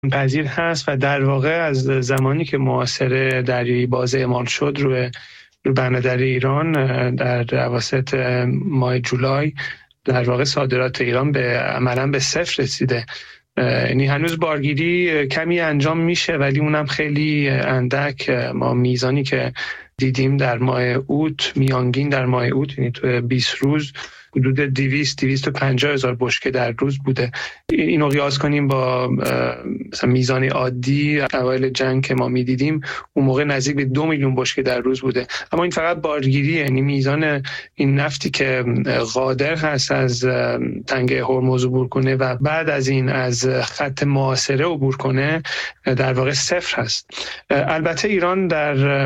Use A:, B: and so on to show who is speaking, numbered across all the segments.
A: پذیر هست و در واقع از زمانی که محاصره دریایی باز اعمال شد روی بندر ایران در اواسط ماه جولای، در واقع صادرات ایران عملاً به صفر رسیده. یعنی هنوز بارگیری کمی انجام میشه ولی اونم خیلی اندک. ما میزانی که دیدیم در ماه اوت، میانگین در ماه اوت، یعنی تو 20 روز حدود 250 هزار بشکه در روز بوده. اینو قیاس کنیم با مثلا میزان عادی اوایل جنگ که ما میدیدیم، اون موقع نزدیک به 2 میلیون بشکه در روز بوده. اما این فقط بارگیری، یعنی میزان این نفتی که قادر هست از تنگه هرمز عبور کنه و بعد از این از خط محاصره عبور کنه در واقع صفر هست. البته ایران در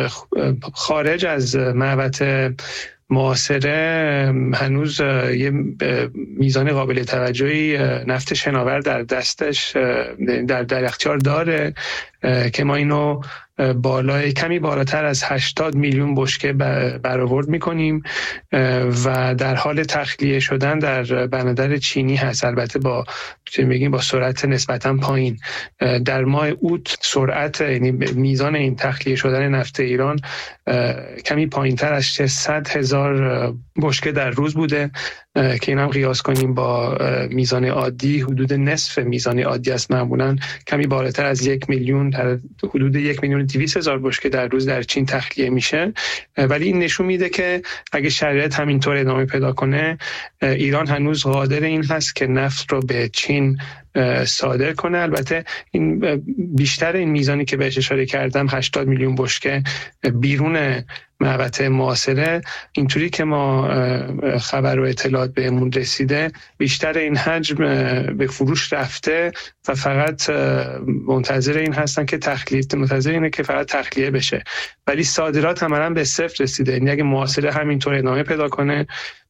A: خارج از محوطه محاصره هنوز یه میزان قابل توجهی نفت شناور در دستش در اختیار داره که ما اینو کمی بالاتر از 80 میلیون بشکه برآورد میکنیم و در حال تخلیه شدن در بندر چینی هست. البته با سرعت نسبتا پایین. در ماه اوت سرعت، یعنی میزان این تخلیه شدن نفت ایران کمی پایین تر از 100,000 بشکه در روز بوده که این هم قیاس کنیم با میزان عادی، حدود نصف میزان عادی است. معمولا کمی بالاتر از 1 میلیون، در حدود 1,200,000 بشکه در روز در چین تخلیه میشه. ولی این نشون میده که اگه شرایط همینطور ادامه پیدا کنه، ایران هنوز قادر این هست که نفت رو به چین صادر کنه. البته این بیشتر این میزانی که بهش اشاره کردم، 80 میلیون بشکه بیرون محوطه محاصره، اینطوری که ما خبر و اطلاعات بهمون رسیده، بیشتر این حجم به فروش رفته و فقط منتظر اینه که فقط تخلیه بشه. ولی صادرات عملاً به صفر رسیده. یعنی اگه محاصره همینطور ادامه پیدا کنه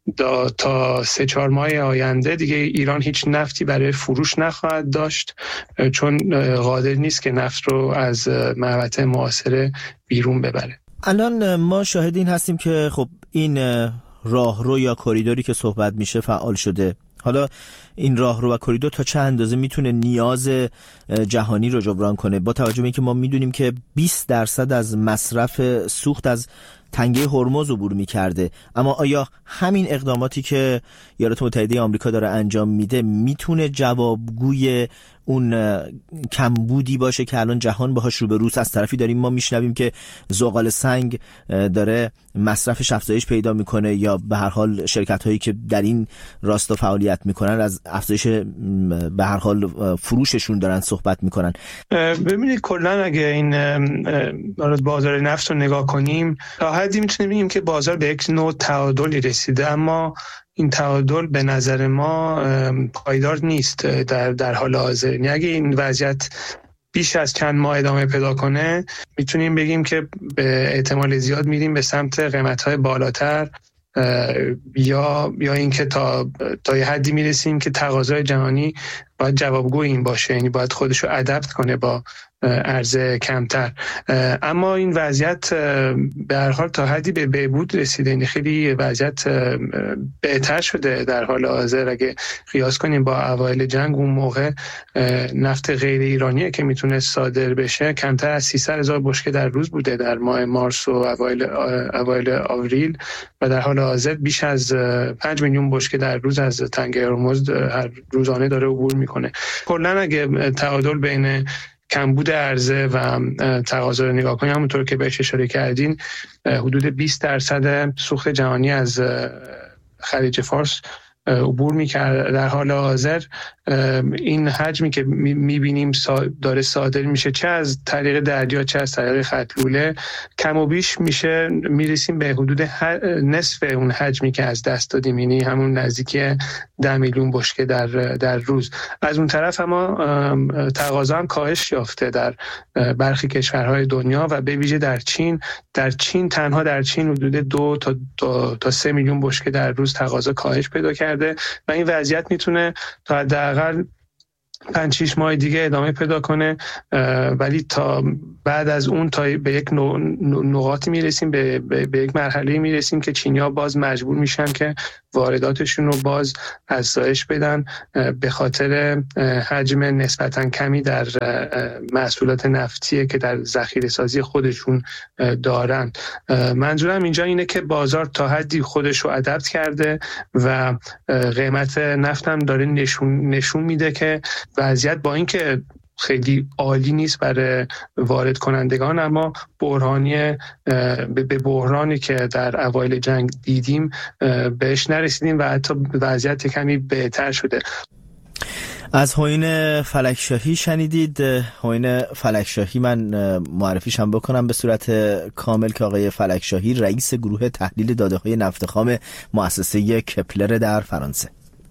A: تا 3-4 ماه آینده دیگه ایران هیچ نفتی برای فروش نخواهد داشت، چون قادر نیست که نفت رو از محوطه محاصره بیرون ببره.
B: الان ما شاهد این هستیم که خب این راهرو یا کریدوری که صحبت میشه فعال شده. حالا این راهرو و کریدور تا چه اندازه میتونه نیاز جهانی رو جبران کنه، با توجه به اینکه ما میدونیم که 20% از مصرف سوخت از تنگه هرمز عبور میکرده، اما آیا همین اقداماتی که ایالات متحده آمریکا داره انجام میده میتونه جوابگوی اون کمبودی باشه که الان جهان باهاش روبروست؟ از طرفی داریم ما میشنویم که زغال سنگ داره مصرفش افزایش پیدا میکنه، یا به هر حال شرکت هایی که در این راستا فعالیت میکنن از افزایش به هر حال فروششون دارن صحبت میکنن.
A: ببینید کلا اگه این بازار نفت رو نگاه کنیم، تا حدی میتونیم بگیم که بازار به یک نوع تعادلی رسیده، اما این تعادل به نظر ما پایدار نیست در حال حاضر. یعنی اگه این وضعیت بیش از چند ماه ادامه پیدا کنه، میتونیم بگیم که به احتمال زیاد میریم به سمت قیمت‌های بالاتر، یا اینکه تا یه حدی میرسیم که تقاضای جهانی باید جوابگوی این باشه، یعنی باید خودشو ادپت کنه با عرضه کمتر. اما این وضعیت به هر حال تا حدی به بهبود رسیده، یعنی خیلی وضعیت بهتر شده در حال حاضر. اگه قیاس کنیم با اوایل جنگ، اون موقع نفت غیر ایرانیه که میتونه صادر بشه کمتر از 300,000 بشکه در روز بوده در ماه مارس و اوایل آوریل، و در حال حاضر بیش از 5 میلیون بشکه در روز از تنگه هرمز هر روزانه داره عبور میکنه. کلاً اگه تعادل بین کمبود عرضه و تقاضا رو نگاه کنیم، همونطور که بهش اشاره کردین، حدود 20% سوخت جهانی از خلیج فارس عبور میکرد. در حال حاضر این حجمی که میبینیم داره صادر میشه، چه از طریق دریا چه از طریق خط لوله، کم و بیش میرسیم به حدود نصف اون حجمی که از دست دادیم، یعنی همون نزدیکی 10 میلیون بشکه در روز. از اون طرف اما تقاضا هم کاهش یافته در برخی کشورهای دنیا و به ویژه در چین تنها در چین حدود 2 تا 3 میلیون بشکه در روز تقاضا کاهش پیدا کرده و این وضعیت میتونه تا حداقل 5-6 ماه دیگه ادامه پیدا کنه. ولی تا بعد از اون تا به یک نقاطی میرسیم، به یک مرحله میرسیم که چینی‌ها باز مجبور میشن که وارداتشون رو باز افزایش بدن به خاطر حجم نسبتاً کمی در محصولات نفتی که در ذخیره‌سازی خودشون دارن. منظورم اینجا اینه که بازار تا حدی خودش رو ادپت کرده و قیمت نفت هم داره نشون میده که وضعیت با اینکه خیلی عالی نیست برای وارد کنندگان، اما به بحرانی که در اوایل جنگ دیدیم بهش نرسیدیم و حتی وضعیت کمی بهتر شده.
B: از هوین فلکشاهی شنیدید. هوین فلکشاهی، من معرفیش هم بکنم به صورت کامل که آقای فلکشاهی رئیس گروه تحلیل داده‌های نفت خام مؤسسه کپلر در فرانسه.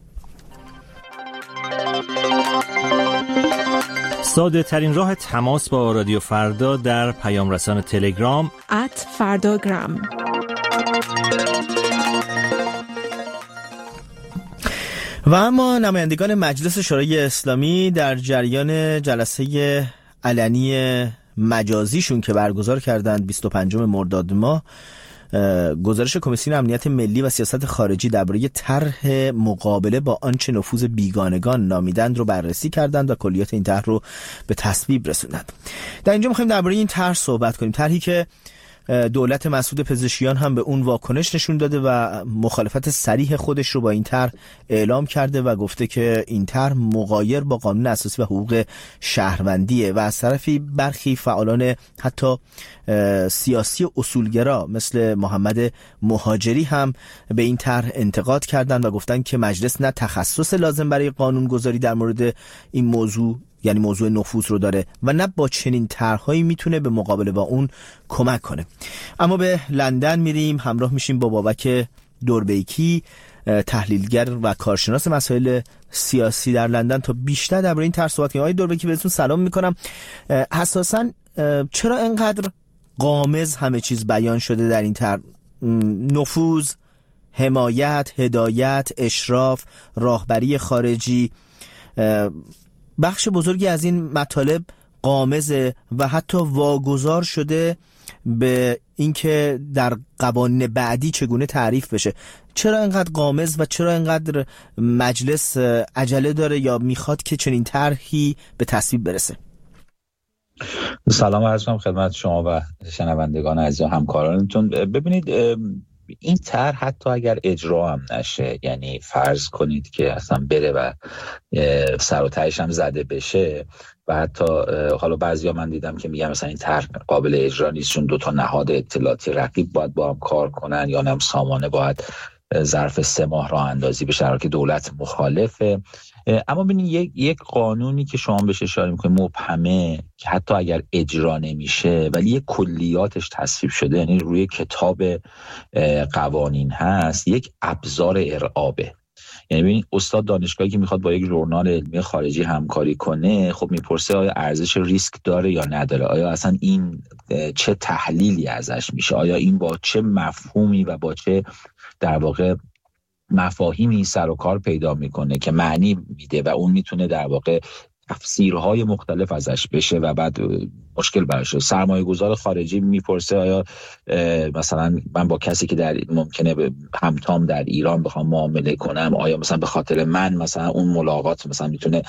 C: ساده ترین راه تماس با رادیو فردا در پیام رسان تلگرام
D: @فرdagram.
B: و اما نمایندگان مجلس شورای اسلامی در جریان جلسه علنی مجازیشون که برگزار کردند 25 مرداد ماه، گزارش کمیسیون امنیت ملی و سیاست خارجی درباره طرح مقابله با آنچه نفوذ بیگانگان نامیدند رو بررسی کردند و کلیات این طرح رو به تصویب رسوندند. در اینجا می‌خوایم درباره این طرح صحبت کنیم، طرحی که دولت مسعود پزشکیان هم به اون واکنش نشون داده و مخالفت صریح خودش رو با این طرح اعلام کرده و گفته که این طرح مغایر با قانون اساسی و حقوق شهروندیه و از طرفی برخی فعالان حتی سیاسی اصولگرا مثل محمد مهاجری هم به این طرح انتقاد کردند و گفتند که مجلس نه تخصص لازم برای قانونگذاری در مورد این موضوع، یعنی موضوع نفوذ رو داره و نه با چنین طرح‌هایی میتونه به مقابله با اون کمک کنه. اما به لندن میریم، همراه میشیم با بابک دوربیکی، تحلیلگر و کارشناس مسائل سیاسی در لندن، تا بیشتر درباره این طرح صحبت کنیم. آقای دوربیکی، بهتون سلام میکنم. اساساً چرا اینقدر غامض همه چیز بیان شده در این طرح؟ نفوذ، حمایت، هدایت، اشراف، راهبری خارجی، بخش بزرگی از این مطالب غامضه و حتی واگذار شده به اینکه در قوانین بعدی چگونه تعریف بشه. چرا اینقدر غامض و چرا اینقدر مجلس عجله داره یا میخواد که چنین طرحی به تصویب برسه؟
E: سلام عرض می‌کنم خدمت شما و شنوندگان عزیز و همکارانتون. ببینید، این طرح حتی اگر اجرا هم نشه، یعنی فرض کنید که اصلا بره و سر و تهش هم زده بشه و حتی حالا بعضیا من دیدم که میگم مثلا این طرح قابل اجرا نیست چون 2 نهاد اطلاعاتی رقیب باید با هم کار کنن یا هم سامانه باید ظرف 3 ماه راه اندازی بشه که دولت مخالفه. اما ببینید یک قانونی که شما بهش اشاره میکنید مبهمه که حتی اگر اجرا نمیشه ولی یک کلیاتش تصویب شده، یعنی روی کتاب قوانین هست، یک ابزار ارعابه. یعنی ببینید استاد دانشگاهی که میخواد با یک ژورنال علمی خارجی همکاری کنه، خب میپرسه آیا ارزش ریسک داره یا نداره، آیا اصلا این چه تحلیلی ازش میشه، آیا این با چه مفهومی و با چه در واقع مفاهیمی سر و کار پیدا میکنه که معنی میده و اون میتونه در واقع تفسیرهای مختلف ازش بشه و بعد مشکل براشه. سرمایه گذار خارجی میپرسه آیا مثلا من با کسی که در ممکنه همتام در ایران بخوام معامله کنم، آیا مثلا به خاطر من مثلا اون ملاقات مثلا میتونه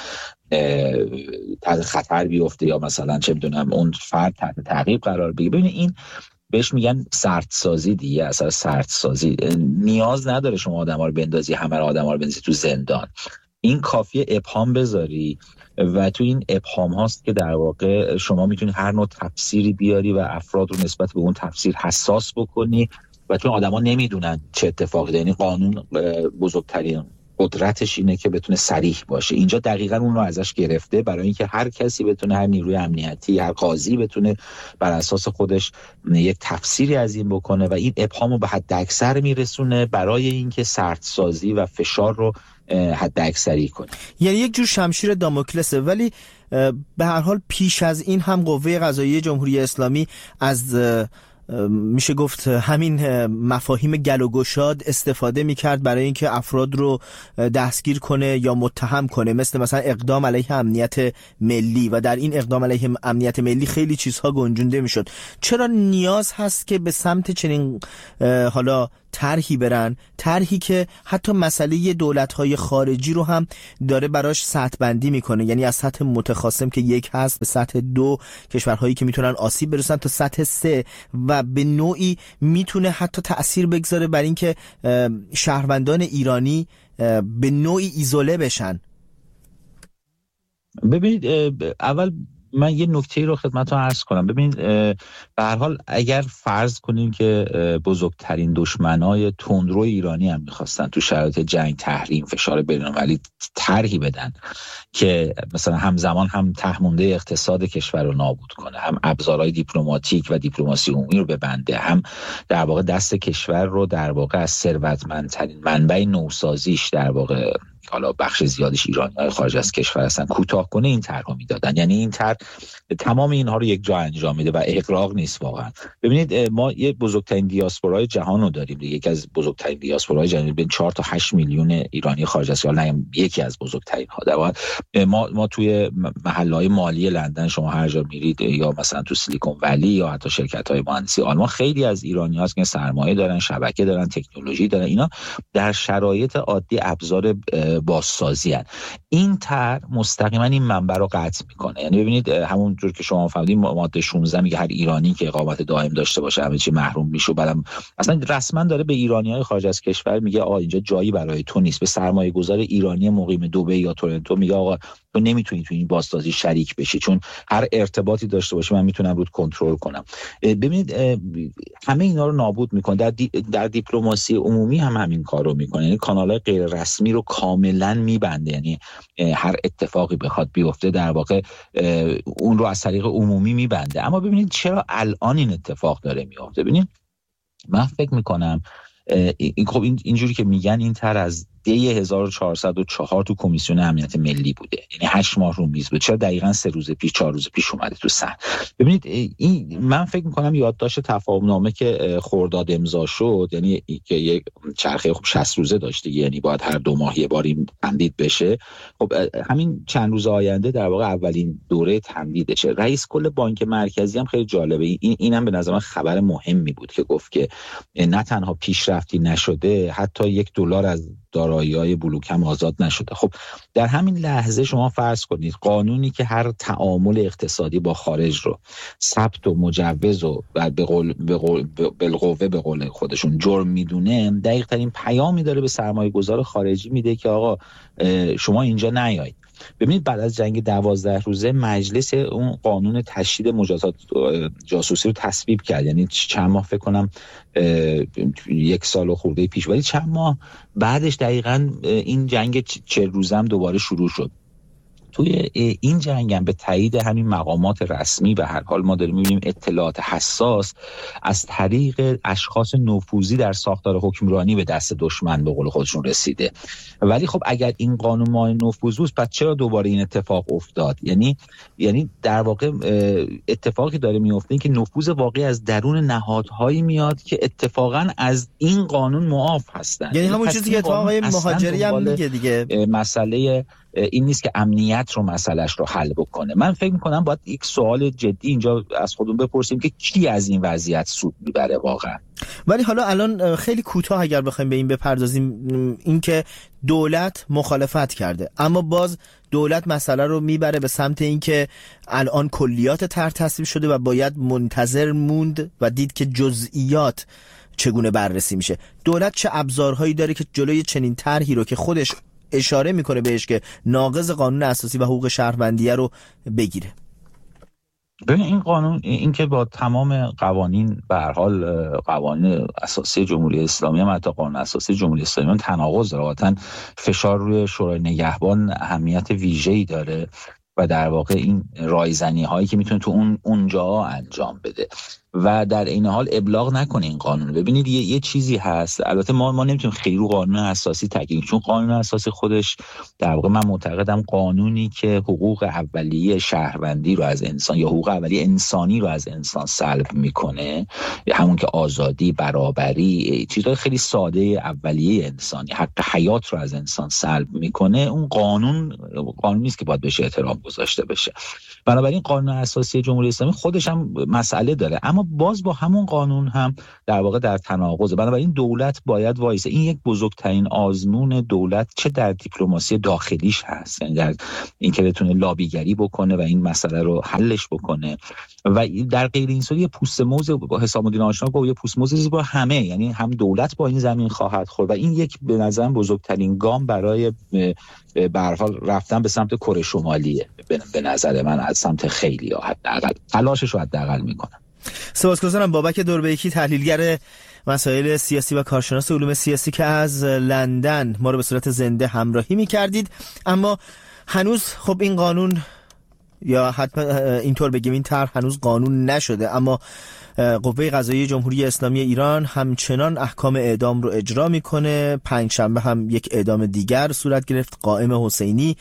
E: تحت خطر بیفته یا مثلا چه میدونم اون فرد تحت تعقیب قرار بگیره. ببینید این بهش میگن سردسازی دیگه، اصلا سردسازی. نیاز نداره شما آدم‌ها رو بندازی، همه آدم‌ها رو بندازی تو زندان. این کافیه ابهام بذاری و تو این ابهام هاست که در واقع شما میتونی هر نوع تفسیری بیاری و افراد رو نسبت به اون تفسیر حساس بکنی و چون آدم‌ها نمیدونن چه اتفاقی، یعنی قانون بزرگترین قدرتش اینه که بتونه صریح باشه. اینجا دقیقاً اون رو ازش گرفته برای اینکه هر کسی بتونه، هر نیروی امنیتی، هر قاضی بتونه بر اساس خودش یک تفسیری از این بکنه و این ابهامو به حد اکثر میرسونه برای اینکه سردسازی و فشار رو حد اکثری کنه.
B: یعنی یک جور شمشیر داموکلسه. ولی به هر حال پیش از این هم قوه قضاییه جمهوری اسلامی از میشه گفت همین مفاهیم گل و گشاد استفاده میکرد برای اینکه افراد رو دستگیر کنه یا متهم کنه، مثلا اقدام علیه امنیت ملی، و در این اقدام علیه امنیت ملی خیلی چیزها گنجونده میشد. چرا نیاز هست که به سمت چنین حالا طرحی برن، طرحی که حتی مسئله دولت‌های خارجی رو هم داره براش سطح بندی میکنه، یعنی از سطح متخاصم که 1 هست به سطح 2 کشورهایی که میتونن آسیب برسن تا سطح 3 و به نوعی میتونه حتی تأثیر بگذاره بر این که شهروندان ایرانی به نوعی ایزوله بشن.
E: ببینید اول من یه نکته رو خدمتتون عرض کنم. ببینید به هر حال اگر فرض کنیم که بزرگترین دشمنای تندرو ایرانی هم می‌خواستن تو شرایط جنگ، تحریم، فشار بین‌المللی طرحی بدن که مثلا همزمان هم تهمونده اقتصاد کشور رو نابود کنه، هم ابزارهای دیپلماتیک و دیپلماسی عمومی رو ببنده، هم در واقع دست کشور رو در واقع از ثروتمندترین منبع نوسازیش در واقع حالا بخش زیادش ایرانی‌های خارج از کشور هستن کوتاه کنه، این طرحو میدادن. یعنی این طرح تمام اینها رو یک جا انجام میده و اغراق نیست واقعا. ببینید ما یه بزرگترین دیاسپورای جهان رو داریم، یکی از بزرگترین دیاسپورای جهان، بین 4 تا 8 میلیون ایرانی خارج از کشور، نه یکی از بزرگترین ها. در واقع ما توی محله‌های مالی لندن شما هر جا میرید، یا مثلا تو سیلیکون ولی یا حتی شرکت‌های مهندسی آلمان، خیلی از ایرانی‌ها هستن که سرمایه دارن، شبکه دارن، تکنولوژی دارن. اینا در شرایط عادی ابزار بازسازی هست. این طرح مستقیما این منبع رو قطع میکنه. یعنی ببینید همونجور که شما فهمیدین ماده 16 میگه هر ایرانی که اقامت دائم داشته باشه همه چی محروم میشه. بعدم اصلا رسما داره به ایرانیای خارج از کشور میگه آقا اینجا جایی برای تو نیست. به سرمایه‌گذار ایرانی مقیم دبی یا تورنتو میگه آقا تو نمیتونی تو این بازسازی شریک بشی، چون هر ارتباطی داشته باشه من میتونم رود کنترل کنم. ببینید همه اینا رو نابود میکنه. در دیپلماسی عمومی هم همین کار رو میکنه، یعنی کانال‌های غیر رسمی رو کاملا میبنده. یعنی هر اتفاقی بخواد بیفته در واقع اون رو از طریق عمومی میبنده. اما ببینید چرا الان این اتفاق داره میفته. ببینید من فکر میکنم خب اینجوری که میگن این طرح از دی 1404 تو کمیسیون امنیت ملی بوده، یعنی 8 ماه رو میز بود. چرا دقیقاً 3 روز پیش 4 روز پیش اومده تو صحن؟ ببینید این من فکر می‌کنم یادداشت تفاهم‌نامه که خرداد امضا شد، یعنی که یک چرخه خب 60 روزه داشت دیگه، یعنی باید هر 2 ماه یه بار این تمدید بشه. خب همین چند روز آینده در واقع اولین دوره تمدیدشه. رئیس کل بانک مرکزی هم خیلی جالبه، اینم به نظر من خبر مهمی بود که گفت که نه تنها پیشرفتی نشده، حتی $1 از دارایی‌های بلوک هم آزاد نشده. خب در همین لحظه شما فرض کنید قانونی که هر تعامل اقتصادی با خارج رو ثبت و مجوز و بالقوه به قول خودشون جرم میدونه، دقیق ترین پیامی داره به سرمایه‌گذار خارجی میده که آقا شما اینجا نیایید. ببینید بعد از جنگ 12 روزه مجلس اون قانون تشدید مجازات جاسوسی رو تصویب کرد، یعنی چند ماه فکر کنم 1 سال و خورده پیش، ولی چند ماه بعدش دقیقاً این جنگ 40 روزه هم دوباره شروع شد. توی این جنگ هم به تایید همین مقامات رسمی به هر حال ما داریم می‌بینیم اطلاعات حساس از طریق اشخاص نفوذی در ساختار حکمرانی به دست دشمن به قول خودشون رسیده. ولی خب اگر این قانون مانع نفوذ بود، پس چرا دوباره این اتفاق افتاد؟ یعنی در واقع اتفاقی داره میفته این که نفوذ واقعی از درون نهادهایی میاد که اتفاقا از این قانون معاف هستن.
B: یعنی همون چیزی که اتفاقای مهاجری هم میگه دیگه، مسئله
E: این نیست که امنیت رو مسئلهش رو حل بکنه. من فکر میکنم باید یک سوال جدی اینجا از خودمون بپرسیم که کی از این وضعیت سود میبره واقعا.
B: ولی حالا الان خیلی کوتاه اگر بخوایم به این بپردازیم، این که دولت مخالفت کرده اما باز دولت مسئله رو میبره به سمت این که الان کلیات طرح تصویب شده و باید منتظر موند و دید که جزئیات چگونه بررسی میشه. دولت چه ابزارهایی داره که جلوی چنین طرحی رو که خودش اشاره میکنه بهش که ناقض قانون اساسی و حقوق شهروندیه رو بگیره؟
E: ببین این قانون این که با تمام قوانین به هر حال قوانین اساسی جمهوری اسلامی هم حتی قانون اساسی جمهوری اسلامی هم تناقض داره. واقعا فشار روی شورای نگهبان اهمیت ویژه‌ای داره و در واقع این رایزنی هایی که میتونه تو اونجا انجام بده و در این حال ابلاغ نکنه این قانون. ببینید یه چیزی هست، البته ما نمیتونیم خیلی رو قانون اساسی تاکید، چون قانون اساسی خودش در واقع من معتقدم قانونی که حقوق اولیه شهروندی رو از انسان یا حقوق اولیه انسانی رو از انسان سلب میکنه، همون که آزادی، برابری، چیزهای خیلی ساده اولیه انسانی، حق حیات رو از انسان سلب میکنه، اون قانون نیست که باید بهش احترام گذاشته بشه. بنابراین قانون اساسی جمهوری اسلامی خودش هم مسئله داره، اما باز با همون قانون هم در واقع در تناقضه. بنابراین دولت باید وایسه. این یک بزرگترین آزمون دولت چه در دیپلماسی داخلیش هست، یعنی در اینکه بتونه لابیگری بکنه و این مسئله رو حلش بکنه، و در غیر این صورت یه پوست موز با حسام الدین آشنا گفت یه پوست موز با همه، یعنی هم دولت با این زمین خواهد خورد و این یک به نظرم بزرگترین گام برای به هر حال رفتن به سمت کره شمالیه به نظر من، از سمت خیلی‌ها حداقل تلاشش رو حداقل میکنن.
B: سپاسگزارم بابک دوربیکی، تحلیلگر مسائل سیاسی و کارشناس علوم سیاسی که از لندن ما رو به صورت زنده همراهی می‌کردید. اما هنوز خب این قانون، یا حتما اینطور بگیم این طرح هنوز قانون نشده، اما قوه قضاییه جمهوری اسلامی ایران همچنان احکام اعدام رو اجرا میکنه. پنجشنبه هم یک اعدام دیگر صورت گرفت. قائم حسینی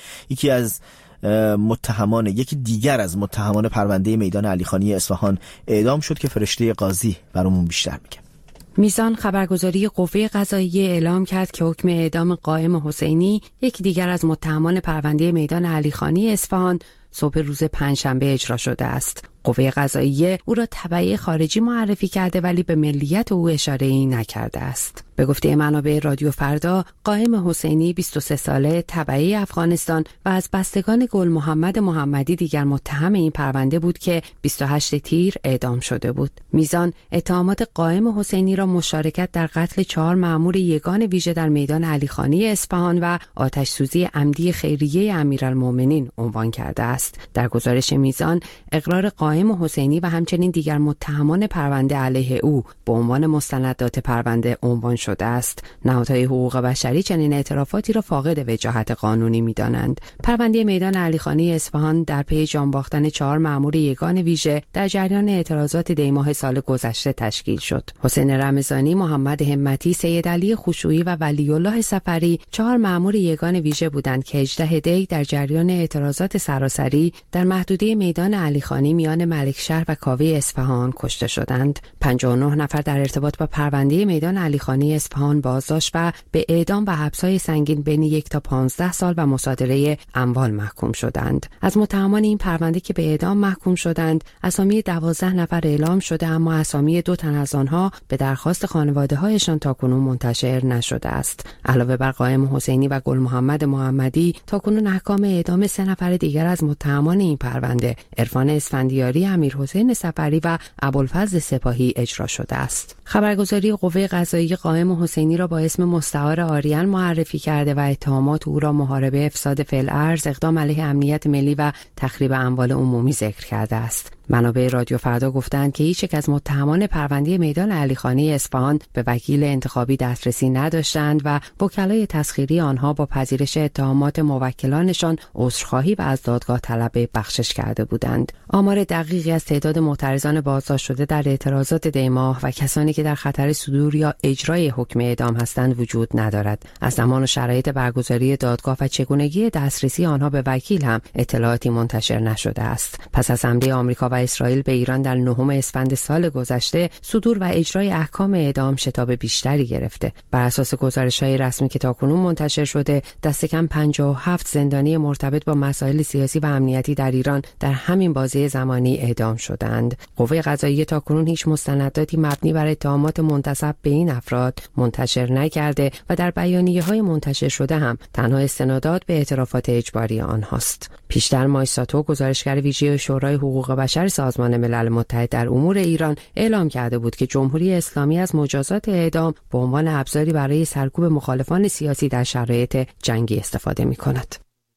B: یکی دیگر از متهمان پرونده میدان علیخانی اصفهان اعدام شد که فرشته قاضی برامون بیشتر میگه.
F: میزان خبرگزاری قوه قضاییه اعلام کرد که حکم اعدام قائم حسینی، یکی دیگر از متهمان پرونده میدان علیخانی اصفهان، صبح روز پنجشنبه اجرا شده است. قوه قضاییه او را تبعی خارجی معرفی کرده ولی به ملیت او اشاره‌ای نکرده است. به گفته منابع رادیو فردا، قائم حسینی 23 ساله، تبعی افغانستان و از بستگان گل محمد محمدی دیگر متهم این پرونده بود که 28 تیر اعدام شده بود. میزان اتهامات قائم حسینی را مشارکت در قتل 4 مأمور یگان ویژه در میدان علیخانی اصفهان و آتش سوزی عمدی خیریه امیرالمومنین عنوان کرده است. در گزارش میزان، اقرار قائم حسینی و همچنین دیگر متهمان پرونده علیه او به عنوان مستندات پرونده عنوان شده است. نهادهای حقوق بشری چنین اعترافاتی را فاقد وجاهت قانونی می‌دانند. پرونده میدان علیخانی اصفهان در پی جان باختن 4 مأمور یگان ویژه در جریان اعتراضات دی‌ماه سال گذشته تشکیل شد. حسین رمضانی، محمد همتی، سید علی خشوعی و ولی الله سفری 4 مأمور یگان ویژه بودند که 18 دی در جریان اعتراضات سراسری در محدوده میدان علیخانی میان ملکشهر و کاوه اصفهان کشته شدند. 59 نفر در ارتباط با پرونده میدان علیخانی اصفهان بازداشت و به اعدام و حبس‌های سنگین بین 1 تا 15 سال و مصادره اموال محکوم شدند. از متهمان این پرونده که به اعدام محکوم شدند، اسامی 12 نفر اعلام شده، اما اسامی 2 تن از آنها به درخواست خانواده‌هایشان تاکنون منتشر نشده است. علاوه بر قائم حسینی و گل محمد محمدی، تاکنون احکام اعدام 3 نفر دیگر از متهمان این پرونده، عرفان اسفندیاری، امیرحسین سفری و ابوالفضل سپاهی اجرا شده است. خبرگزاری قوه قضاییه قائم حسینی را با اسم مستعار آریان معرفی کرده و اتهامات او را محاربه، افساد فی‌الارض، اقدام علیه امنیت ملی و تخریب اموال عمومی ذکر کرده است. منابع رادیو فردا گفتند که هیچ یک از متهمان پرونده میدان علیخانی اصفهان به وکیل انتخابی دسترسی نداشتند و وکلای تسخیری آنها با پذیرش اتهامات موکلانشان عذرخواهی و از دادگاه طلب بخشش کرده بودند. آمار دقیقی از تعداد معترضان بازداشت شده در اعتراضات دی‌ماه و کسانی که در خطر صدور یا اجرای حکم اعدام هستند وجود ندارد. از زمان و شرایط برگزاری دادگاه و چگونگی دسترسی آنها به وکیل هم اطلاعاتی منتشر نشده است. پس از حمله آمریکا و اسرائیل به ایران در 9 اسفند سال گذشته، صدور و اجرای احکام اعدام شتاب بیشتری گرفته. بر اساس گزارش‌های رسمی که تاکنون منتشر شده، دست کم 57 زندانی مرتبط با مسائل سیاسی و امنیتی در ایران در همین بازه زمانی اعدام شدند. قوه قضاییه تاکنون هیچ مستنداتی مبنی بر اتهامات منتسب به این افراد منتشر نکرده و در بیانیه‌های منتشر شده هم تنها استنادات به اعترافات اجباری آنهاست. پیشتر مایساتو، گزارشگر ویژه شورای حقوق بشر سازمان ملل متحد در امور ایران، اعلام کرده بود که جمهوری اسلامی از مجازات اعدام به عنوان ابزاری برای سرکوب مخالفان سیاسی در شرایط جنگی استفاده می‌کند.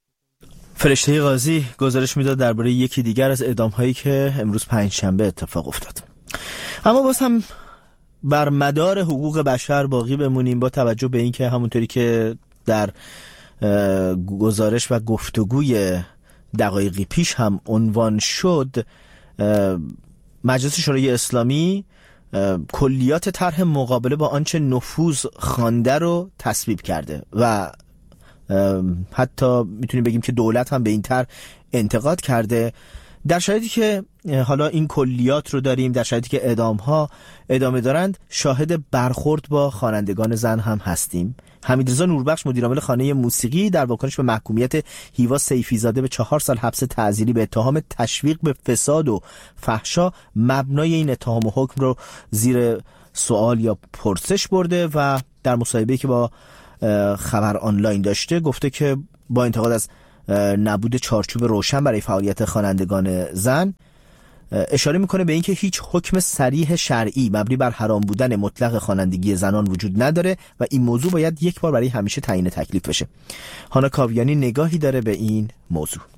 B: فرشته قاضی گزارش میداد درباره یکی دیگر از اعدام‌هایی که امروز پنجشنبه اتفاق افتاد. اما باز هم بر مدار حقوق بشر باقی بمونیم، با توجه به اینکه همونطوری که در گزارش و گفتگوی دقایقی پیش هم عنوان شد، مجلس شورای اسلامی کلیات طرح مقابله با آنچه نفوذ خوانده رو تصویب کرده و حتی میتونیم بگیم که دولت هم به این طرح انتقاد کرده. در شرایطی که حالا این کلیات رو داریم، در شرایطی که اعدام‌ها ادامه دارند، شاهد برخورد با خوانندگان زن هم هستیم. حمیدرضا نوربخش مدیرعامل خانه موسیقی در واکنش به محکومیت هیوا سیفی‌زاده به 4 سال حبس تعزیری به اتهام تشویق به فساد و فحشا مبنای این اتهام و حکم رو زیر سوال یا پرسش برده و در مصاحبه‌ای که با خبر آنلاین داشته گفته که با انتقاد از نبود چارچوب روشن برای فعالیت خوانندگان زن اشاره میکنه به اینکه هیچ حکم صریح شرعی مبنی بر حرام بودن مطلق خوانندگی زنان وجود نداره و این موضوع باید یک بار برای همیشه تعیین تکلیف بشه. هانا کاویانی نگاهی داره به این موضوع.